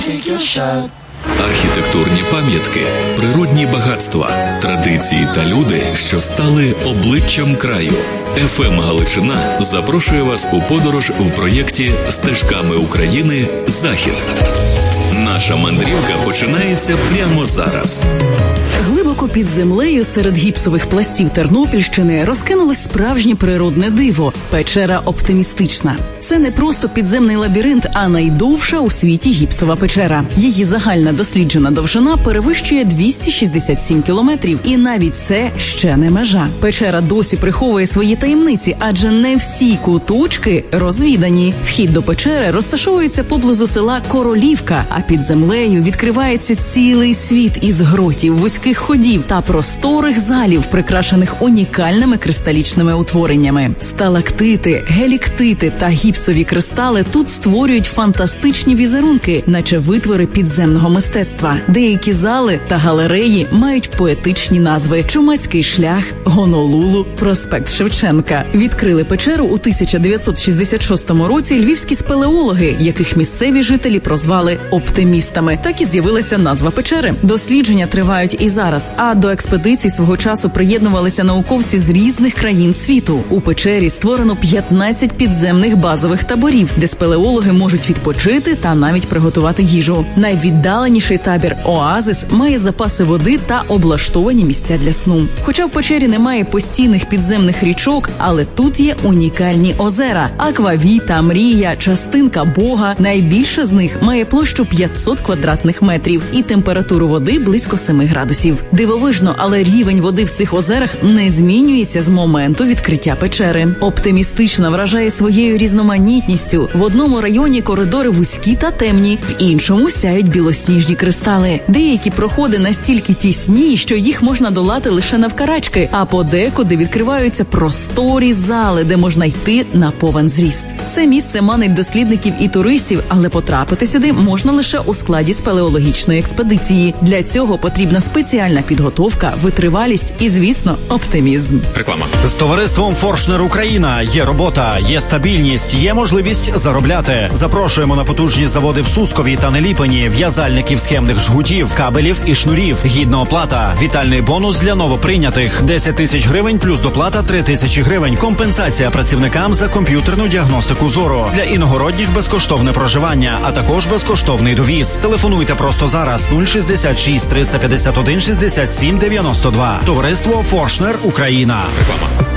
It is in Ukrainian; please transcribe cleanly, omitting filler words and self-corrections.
Архітектурні пам'ятки, природні багатства, традиції та люди, що стали обличчям краю. ФМ Галичина запрошує вас у подорож в проєкті «Стежками України. Захід». Наша мандрівка починається прямо зараз. Глибоко під землею серед гіпсових пластів Тернопільщини розкинулось справжнє природне диво – печера Оптимістична. Це не просто підземний лабіринт, а найдовша у світі гіпсова печера. Її загальна досліджена довжина перевищує 267 кілометрів, і навіть це ще не межа. Печера досі приховує свої таємниці, адже не всі куточки розвідані. Вхід до печери розташовується поблизу села Королівка, а під землею відкривається цілий світ із гротів, вузьких ходів та просторих залів, прикрашених унікальними кристалічними утвореннями. Сталактити, геліктити та гіпсові кристали тут створюють фантастичні візерунки, наче витвори підземного мистецтва. Деякі зали та галереї мають поетичні назви: Чумацький шлях, Гонолулу, проспект Шевченка. Відкрили печеру у 1966 році львівські спелеологи, яких місцеві жителі прозвали оптимістами. Так і з'явилася назва печери. Дослідження тривають і зараз, а до експедицій свого часу приєднувалися науковці з різних країн світу. У печері створено 15 підземних базових таборів, де спелеологи можуть відпочити та навіть приготувати їжу. Найвіддаленіший табір «Оазис» має запаси води та облаштовані місця для сну. Хоча в печері немає постійних підземних річок, але тут є унікальні озера – Аквавіта, Мрія, Частинка Бога. Найбільша з них має площу 500 квадратних метрів і температуру води близько 7 градусів. Дивовижно, але рівень води в цих озерах не змінюється з моменту відкриття печери. Оптимістична вражає своєю різноманітністю. В одному районі коридори вузькі та темні, в іншому сяють білосніжні кристали. Деякі проходи настільки тісні, що їх можна долати лише навкарачки, а подекуди відкриваються просторі зали, де можна йти на повен зріст. Це місце манить дослідників і туристів, але потрапити сюди можна лише у складі спелеологічної експедиції. Для цього потрібна спеціальна підготовка, витривалість і, звісно, оптимізм. Реклама. З товариством «Форшнер Україна» є робота, є стабільність, є можливість заробляти. Запрошуємо на потужні заводи в Сускові та Неліпині, в'язальників схемних жгутів, кабелів і шнурів. Гідна оплата, вітальний бонус для новоприйнятих. 10 тисяч гривень плюс доплата 3 тисячі гривень. Компенсація працівникам за комп'ютерну діагностику зору. Для іногородніх безкоштовне проживання, а також безкоштовний довіз. Телефонуйте просто зараз 066 351 67 92. Товариство «Форшнер Україна». Реклама.